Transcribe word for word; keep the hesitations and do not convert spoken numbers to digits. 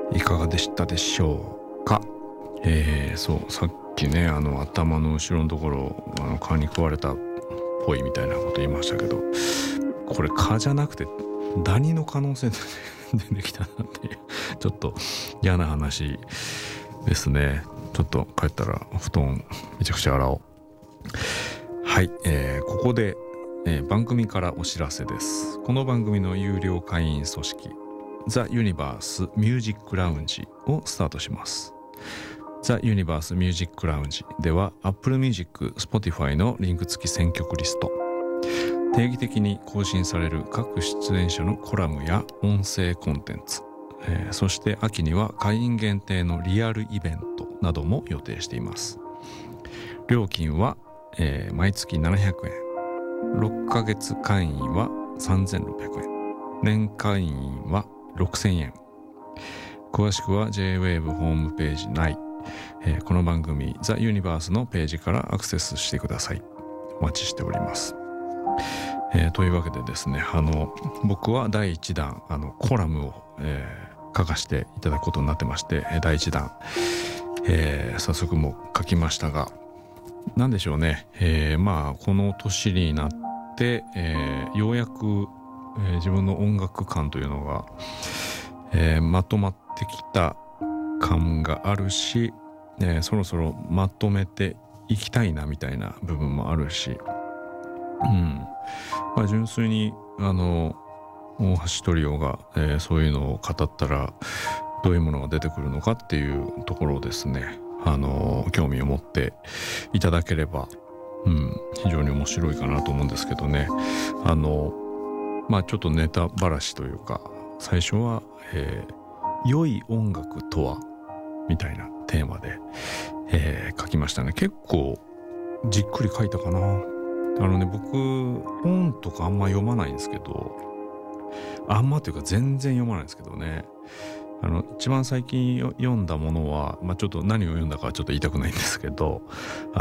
いかがでしたでしょうか。えー、そうさっきねあの頭の後ろのところあの蚊に食われたっぽいみたいなこと言いましたけど、これ蚊じゃなくてダニの可能性で出てきたなっていうちょっと嫌な話ですね。ちょっと帰ったら布団めちゃくちゃ洗おう。はい、えー、ここで、えー、番組からお知らせです。この番組の有料会員組織ザ・ユニバース・ミュージック・ラウンジをスタートします。ザ・ユニバース・ミュージック・ラウンジでは Apple Music、Spotify のリンク付き選曲リスト、定期的に更新される各出演者のコラムや音声コンテンツ、えー、そして秋には会員限定のリアルイベントなども予定しています。料金は、えー、毎月ななひゃくえん、ろっかげつ会員はさんぜんろっぴゃくえん、年会員はろくせんえん。詳しくは ジェイウェーブ ホームページ内、えー、この番組ザ・ユニバースのページからアクセスしてください。お待ちしております。えー、というわけでですね、あの僕はだいいちだんあのコラムを、えー、書かせていただくことになってまして、だいいちだん、えー、早速もう書きましたが、なんでしょうね、えー、まあこの年になって、えー、ようやく、えー、自分の音楽感というのが、えー、まとまってきた感があるし、えー、そろそろまとめていきたいなみたいな部分もあるし、うんまあ、純粋にあの大橋トリオが、えー、そういうのを語ったらどういうものが出てくるのかっていうところをですね、あの興味を持っていただければ、うん、非常に面白いかなと思うんですけどね。あのまあちょっとネタばらしというか、最初は、えー、良い音楽とはみたいなテーマで、えー、書きましたね。結構じっくり書いたかな。あのね、僕本とかあんま読まないんですけど、あんまというか全然読まないんですけどね、あの一番最近読んだものは、まあ、ちょっと何を読んだかはちょっと言いたくないんですけど、